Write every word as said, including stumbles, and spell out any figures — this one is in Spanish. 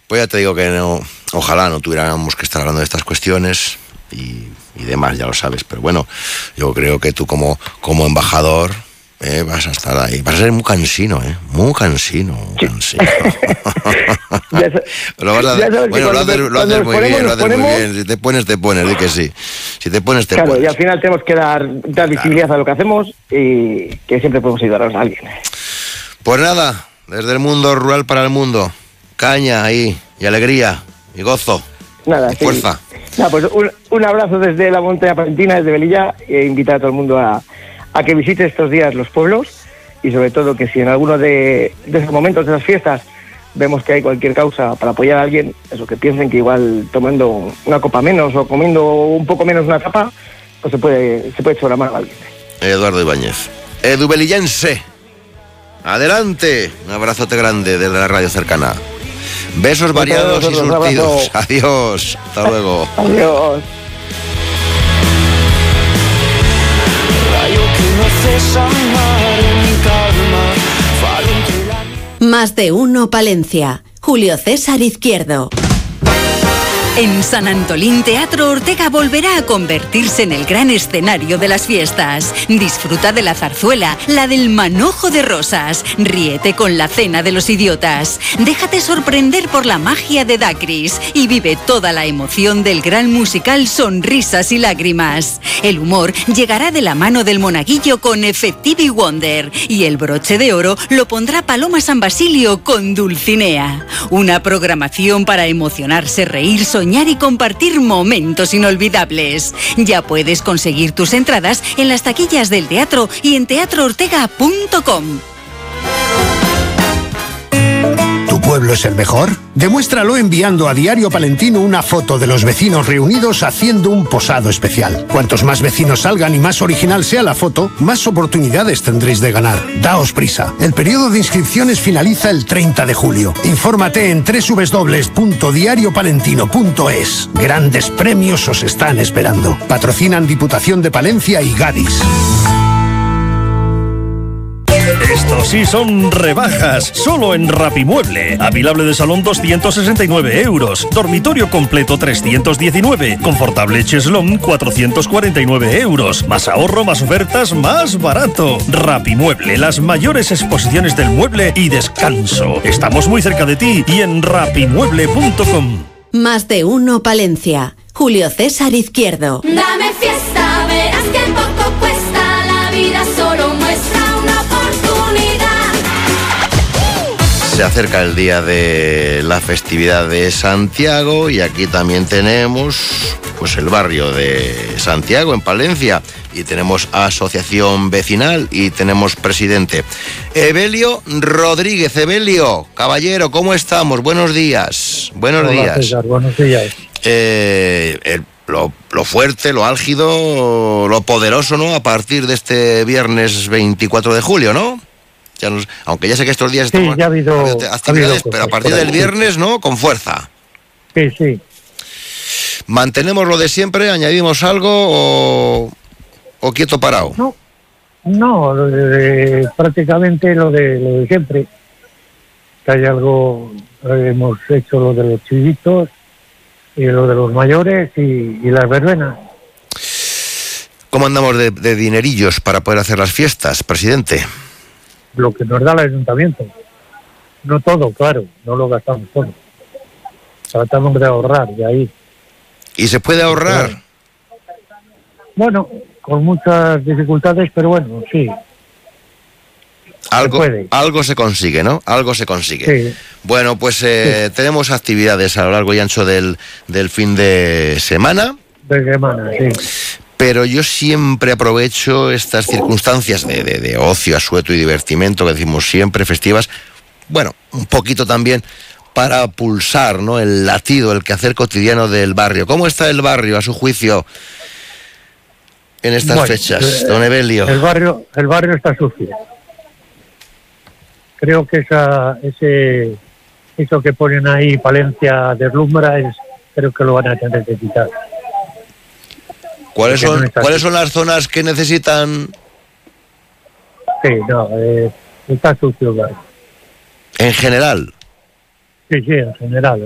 Pues ya te digo que no, ojalá no tuviéramos que estar hablando de estas cuestiones y, y demás, ya lo sabes, pero bueno, yo creo que tú como, como embajador eh, vas a estar ahí, vas a ser muy cansino, eh, muy cansino, muy cansino. ya, lo vas a hacer, bueno, lo haces, lo haces muy ponemos, bien, lo haces ponemos... muy bien, si te pones, te pones, di que sí, si te pones, te claro, pones. Y al final tenemos que dar, dar visibilidad claro. a lo que hacemos y que siempre podemos ayudar a alguien. Pues nada, desde el mundo rural para el mundo, caña ahí, y alegría, y gozo, nada, y sí. fuerza. Nada, pues un, un abrazo desde la montaña palentina, desde Velilla, e invitar a todo el mundo a, a que visite estos días los pueblos y sobre todo que si en alguno de, de esos momentos, de esas fiestas, vemos que hay cualquier causa para apoyar a alguien, eso, que piensen que igual tomando una copa menos o comiendo un poco menos una tapa, pues se puede, se puede echar la mano a alguien. Eduardo Ibáñez, eduvelillense. Adelante, un abrazote grande desde la radio cercana. Besos variados y surtidos. Adiós, hasta luego. Adiós. Más de uno Palencia. Julio César Izquierdo. En San Antolín Teatro Ortega volverá a convertirse en el gran escenario de las fiestas. Disfruta de la zarzuela, la del manojo de rosas. Ríete con la cena de los idiotas. Déjate sorprender por la magia de Dacris y vive toda la emoción del gran musical Sonrisas y Lágrimas. El humor llegará de la mano del monaguillo con Effective Wonder y el broche de oro lo pondrá Paloma San Basilio con Dulcinea. Una programación para emocionarse, reír, soñar y compartir momentos inolvidables. Ya puedes conseguir tus entradas en las taquillas del teatro y en teatro ortega punto com. ¿Tu pueblo es el mejor? Demuéstralo enviando a Diario Palentino una foto de los vecinos reunidos haciendo un posado especial. Cuantos más vecinos salgan y más original sea la foto, más oportunidades tendréis de ganar. Daos prisa. El periodo de inscripciones finaliza el treinta de julio. Infórmate en doble u doble u doble u punto diario palentino punto es. Grandes premios os están esperando. Patrocinan Diputación de Palencia y Gadis. Estos sí son rebajas, solo en Rapimueble. Avilable de salón doscientos sesenta y nueve euros, dormitorio completo trescientos diecinueve, confortable cheslón cuatrocientos cuarenta y nueve euros. Más ahorro, más ofertas, más barato. Rapimueble, las mayores exposiciones del mueble y descanso. Estamos muy cerca de ti y en rapimueble punto com. Más de uno Palencia. Julio César Izquierdo. Dame fiesta, verás que poco cuesta, la vida solo muestra una oportunidad. Se acerca el día de la festividad de Santiago y aquí también tenemos pues el barrio de Santiago en Palencia y tenemos asociación vecinal y tenemos presidente Evelio Rodríguez. Evelio, caballero, ¿cómo estamos? Buenos días. Buenos Hola, días. César, buenos días. Eh, el, lo, lo fuerte, lo álgido, lo poderoso, ¿no? A partir de este viernes veinticuatro de julio, ¿no? Ya nos, aunque ya sé que estos días sí, ya ha habido, ha habido actividades, ha habido pero a partir del viernes, ¿no? Con fuerza. Sí, sí. ¿Mantenemos lo de siempre? ¿Añadimos algo o, o quieto parado? No, no lo de, prácticamente lo de, lo de siempre. Que hay algo, hemos hecho lo de los chivitos y lo de los mayores y, y las verbenas. ¿Cómo andamos de, de dinerillos para poder hacer las fiestas, presidente? Lo que nos da el ayuntamiento. No todo, claro, no lo gastamos todo. Tratamos de ahorrar de ahí. ¿Y se puede ahorrar? Bueno, con muchas dificultades, pero bueno, sí. Algo se, algo se consigue, ¿no? Algo se consigue. Sí. Bueno, pues eh, sí. tenemos actividades a lo largo y ancho del, del fin de semana. De semana, sí. Pero yo siempre aprovecho estas circunstancias de, de, de ocio, asueto y divertimento que decimos siempre, festivas, bueno, un poquito también para pulsar, ¿no?, el latido, el quehacer cotidiano del barrio. ¿Cómo está el barrio, a su juicio, en estas bueno, fechas, don Evelio? El barrio, el barrio está sucio. Creo que esa, ese, eso que ponen ahí, Palencia deslumbra, es, creo que lo van a tener que quitar. ¿Cuáles son, no ¿cuáles son las zonas que necesitan? Sí, no, eh, está sucio el barrio. ¿En general? Sí, sí, en general.